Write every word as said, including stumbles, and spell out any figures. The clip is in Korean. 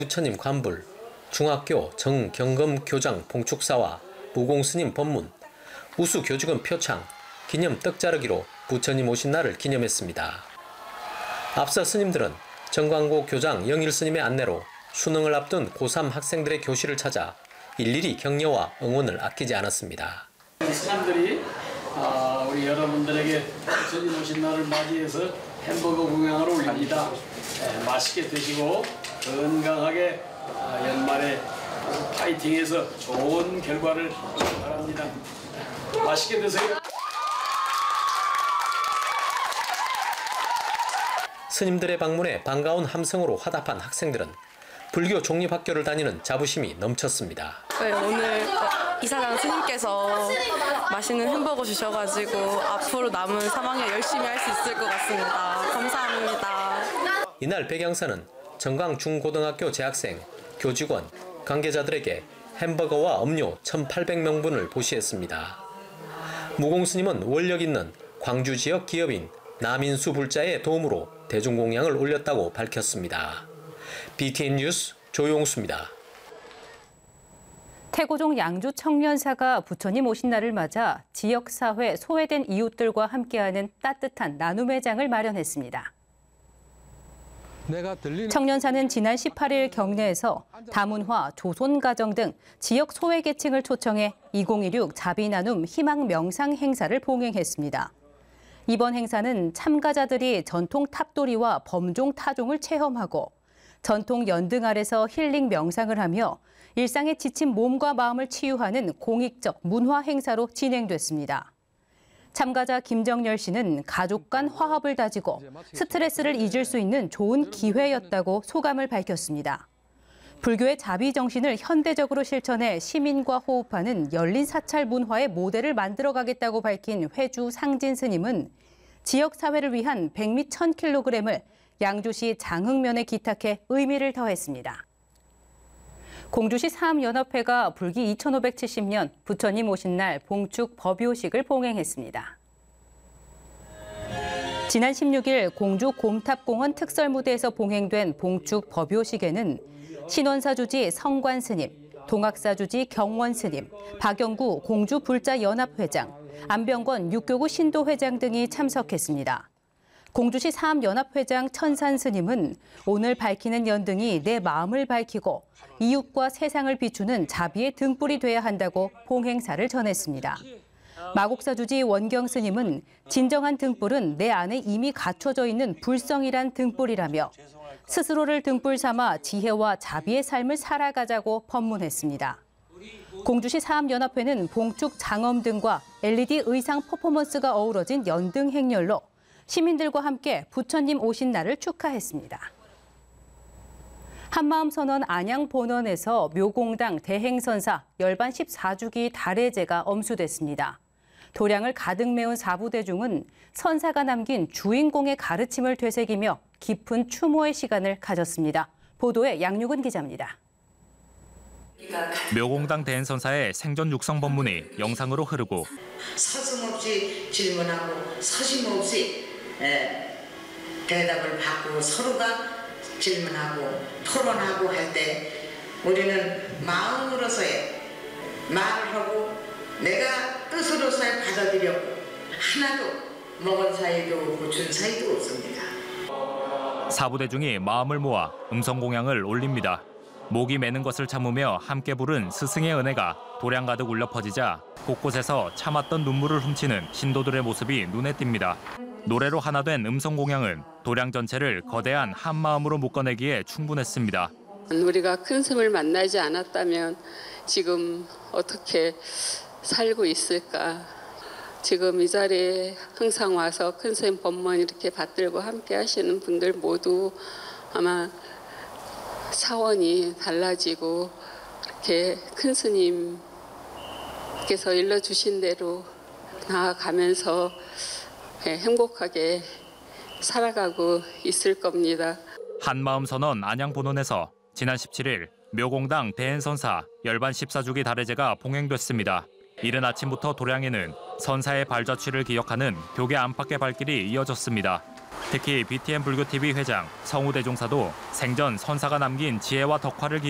부처님 관불, 중학교 정경금 교장 봉축사와 무공스님 법문, 우수 교직원 표창, 기념 떡자르기로 부처님 오신 날을 기념했습니다. 앞서 스님들은 정광고 교장 영일 스님의 안내로 수능을 앞둔 고삼 학생들의 교실을 찾아 일일이 격려와 응원을 아끼지 않았습니다. 스님들이 우리 여러분들에게 부처님 오신 날을 맞이해서 햄버거 공양을 올립니다. 맛있게 드시고 건강하게 연말에 파이팅해서 좋은 결과를 바랍니다. 맛있게 드세요. 스님들의 방문에 반가운 함성으로 화답한 학생들은 불교 종립학교를 다니는 자부심이 넘쳤습니다. 네, 오늘 이사장 스님께서 맛있는 햄버거 주셔가지고 앞으로 남은 삼 학년 열심히 할 수 있을 것 같습니다. 감사합니다. 이날 백양사는 정강 중고등학교 재학생, 교직원, 관계자들에게 햄버거와 음료 천팔백 명분을 보시했습니다. 무공스님은 원력 있는 광주 지역 기업인 남인수 불자의 도움으로 대중공양을 올렸다고 밝혔습니다. 비티엔 뉴스 조용수입니다. 태고종 양주 청년사가 부처님 오신 날을 맞아 지역사회 소외된 이웃들과 함께하는 따뜻한 나눔의 장을 마련했습니다. 청년사는 지난 십팔 일 경내에서 다문화, 조손가정 등 지역 소외계층을 초청해 이천십육 자비나눔 희망 명상 행사를 봉행했습니다. 이번 행사는 참가자들이 전통 탑돌이와 범종 타종을 체험하고 전통 연등 아래서 힐링 명상을 하며 일상에 지친 몸과 마음을 치유하는 공익적 문화 행사로 진행됐습니다. 참가자 김정열 씨는 가족 간 화합을 다지고 스트레스를 잊을 수 있는 좋은 기회였다고 소감을 밝혔습니다. 불교의 자비 정신을 현대적으로 실천해 시민과 호흡하는 열린 사찰 문화의 모델을 만들어가겠다고 밝힌 회주 상진 스님은 지역 사회를 위한 백미 천 킬로그램을 양주시 장흥면에 기탁해 의미를 더했습니다. 공주시 사암연합회가 불기 이천오백칠십 년 부처님 오신 날 봉축 법요식을 봉행했습니다. 지난 십육 일 공주 곰탑공원 특설무대에서 봉행된 봉축 법요식에는 신원사 주지 성관 스님, 동학사 주지 경원 스님, 박영구 공주 불자 연합회장, 안병권 육교구 신도회장 등이 참석했습니다. 공주시 사암연합회장 천산 스님은 오늘 밝히는 연등이 내 마음을 밝히고 이웃과 세상을 비추는 자비의 등불이 돼야 한다고 봉행사를 전했습니다. 마곡사 주지 원경 스님은 진정한 등불은 내 안에 이미 갖춰져 있는 불성이란 등불이라며 스스로를 등불 삼아 지혜와 자비의 삶을 살아가자고 법문했습니다. 공주시 사암연합회는 봉축 장엄 등과 엘이디 의상 퍼포먼스가 어우러진 연등 행렬로 시민들과 함께 부처님 오신 날을 축하했습니다. 한마음선언 안양본원에서 묘공당 대행선사 열반 십사 주기 달해제가 엄수됐습니다. 도량을 가득 메운 사부대중은 선사가 남긴 주인공의 가르침을 되새기며 깊은 추모의 시간을 가졌습니다. 보도에 양육은 기자입니다. 묘공당 대행선사의 생전 육성 법문이 영상으로 흐르고 서슴없이 질문하고 서심없이 대답을 받고 서로가 질문하고 토론하고 할 때 우리는 마음으로서의 말을 하고 내가 뜻으로서의 받아들였고 하나도 먹은 사이도 고춘 사이도 없습니다. 사부대중이 마음을 모아 음성공양을 올립니다. 목이 매는 것을 참으며 함께 부른 스승의 은혜가 도량 가득 울려 퍼지자 곳곳에서 참았던 눈물을 훔치는 신도들의 모습이 눈에 띕니다. 노래로 하나 된 음성공양은 도량 전체를 거대한 한마음으로 묶어내기에 충분했습니다. 우리가 큰 스님을 만나지 않았다면 지금 어떻게 살고 있을까. 지금 이 자리에 항상 와서 큰 스님 법문 이렇게 받들고 함께 하시는 분들 모두 아마 사원이 달라지고 이렇게 큰 스님께서 일러주신 대로 나아가면서 행복하게 살아가고 있을 겁니다. 한마음 선언 안양본원에서 지난 십칠 일 묘공당 대행선사 열반 십사 주기 달해제가 봉행됐습니다. 이른 아침부터 도량에는 선사의 발자취를 기억하는 벽의 안팎의 발길이 이어졌습니다. 특히 비티엠 불교티비 회장 성우대 종사도 생전 선사가 남긴 지혜와 덕화를